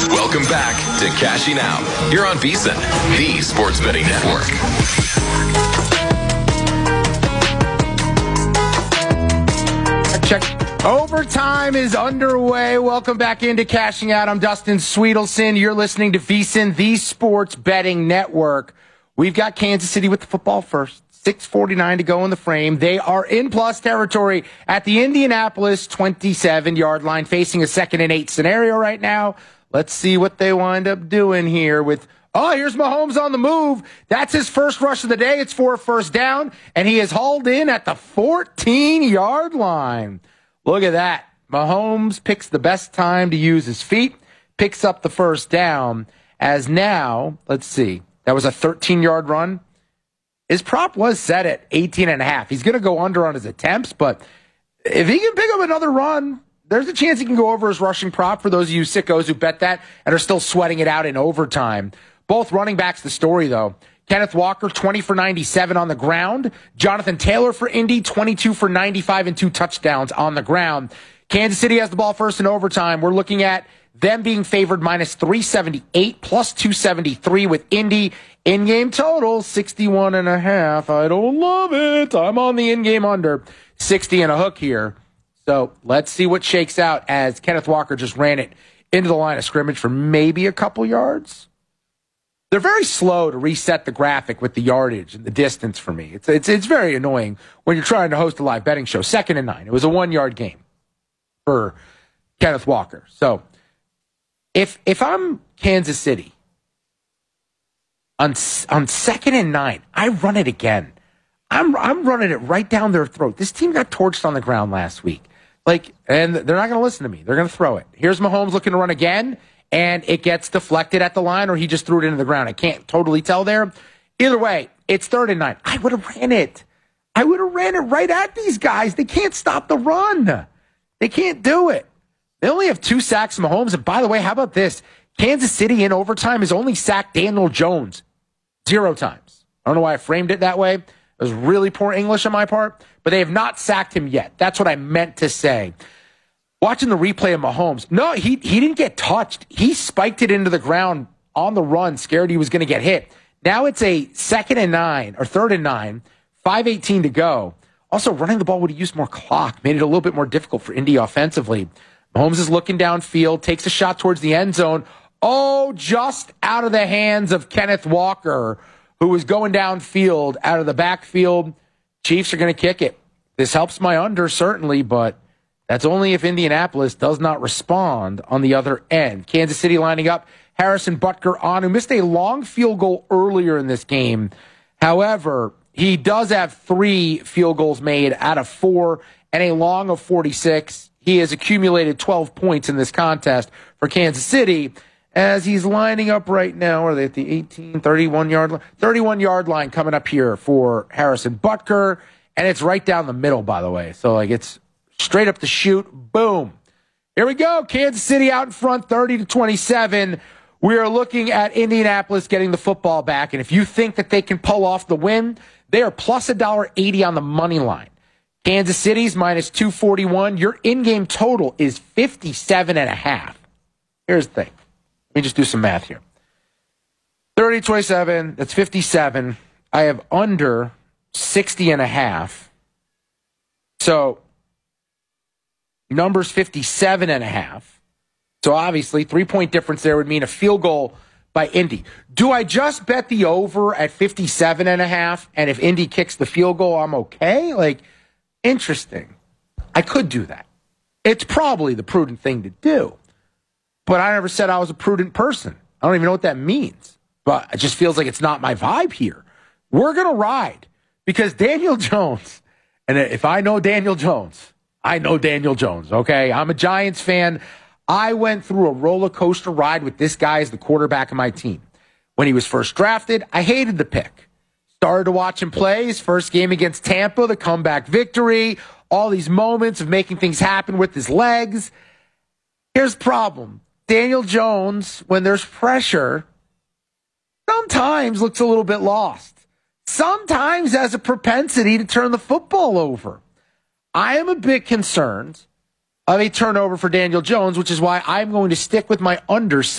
Welcome back to Cashing Out here on VSiN, the Sports Betting Network. Check. Overtime is underway. Welcome back into Cashing Out. I'm Dustin Sweetelson. You're listening to VSiN, the Sports Betting Network. We've got Kansas City with the football first. 6:49 to go in the frame. They are in plus territory at the Indianapolis 27-yard line, facing a 2nd and 8 scenario right now. Let's see what they wind up doing here with, here's Mahomes on the move. That's his first rush of the day. It's for a first down, and he is hauled in at the 14-yard line. Look at that. Mahomes picks the best time to use his feet, picks up the first down, as now, let's see, that was a 13-yard run. His prop was set at 18.5. He's going to go under on his attempts, but if he can pick up another run, there's a chance he can go over his rushing prop for those of you sickos who bet that and are still sweating it out in overtime. Both running backs the story, though. Kenneth Walker, 20 for 97 on the ground. Jonathan Taylor for Indy, 22 for 95 and 2 touchdowns on the ground. Kansas City has the ball first in overtime. We're looking at them being favored minus 378, plus 273 with Indy. In-game total, 61.5. I don't love it. I'm on the in-game under 60 and a hook here. So let's see what shakes out as Kenneth Walker just ran it into the line of scrimmage for maybe a couple yards. They're very slow to reset the graphic with the yardage and the distance for me. It's very annoying when you're trying to host a live betting show. 2nd and 9. It was a 1-yard game for Kenneth Walker. So if I'm Kansas City on 2nd and 9, I run it again. I'm running it right down their throat. This team got torched on the ground last week. And they're not going to listen to me. They're going to throw it. Here's Mahomes looking to run again, and it gets deflected at the line, or he just threw it into the ground. I can't totally tell there. Either way, it's 3rd and 9. I would have ran it. I would have ran it right at these guys. They can't stop the run. They can't do it. They only have 2 sacks, Mahomes. And by the way, how about this? Kansas City in overtime has only sacked Daniel Jones 0 times. I don't know why I framed it that way. It was really poor English on my part, but they have not sacked him yet. That's what I meant to say. Watching the replay of Mahomes, no, he didn't get touched. He spiked it into the ground on the run, scared he was going to get hit. Now it's a 2nd and 9, or 3rd and 9, 5:18 to go. Also, running the ball would have used more clock, made it a little bit more difficult for Indy offensively. Mahomes is looking downfield, takes a shot towards the end zone. Oh, just out of the hands of Kenneth Walker, who was going downfield out of the backfield. Chiefs are going to kick it. This helps my under, certainly, but that's only if Indianapolis does not respond on the other end. Kansas City lining up. Harrison Butker on, who missed a long field goal earlier in this game. However, he does have 3 field goals made out of 4 and a long of 46. He has accumulated 12 points in this contest for Kansas City as he's lining up right now. Are they at the 18, 31-yard line coming up here for Harrison Butker, and it's right down the middle, by the way. So, it's straight up the shoot. Boom. Here we go. Kansas City out in front, 30-27. We are looking at Indianapolis getting the football back, and if you think that they can pull off the win, they are plus $1.80 on the money line. Kansas City's minus 241. Your in-game total is 57.5. Here's the thing. Let me just do some math here. 30-27, that's 57. I have under 60.5. So, number's 57.5. So, obviously, 3-point difference there would mean a field goal by Indy. Do I just bet the over at 57.5, and if Indy kicks the field goal, I'm okay? Interesting. I could do that. It's probably the prudent thing to do. But I never said I was a prudent person. I don't even know what that means. But it just feels like it's not my vibe here. We're going to ride because Daniel Jones, and if I know Daniel Jones, I know Daniel Jones, okay? I'm a Giants fan. I went through a roller coaster ride with this guy as the quarterback of my team. When he was first drafted, I hated the pick. Started to watch him play. His first game against Tampa, the comeback victory, all these moments of making things happen with his legs. Here's the problem. Daniel Jones, when there's pressure, sometimes looks a little bit lost. Sometimes has a propensity to turn the football over. I am a bit concerned of a turnover for Daniel Jones, which is why I'm going to stick with my under